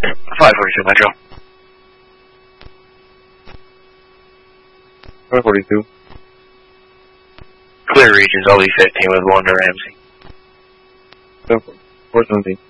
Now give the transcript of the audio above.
542 Metro. 542. Clear regions, I'll be 15 with 1 to Ramsey. 417.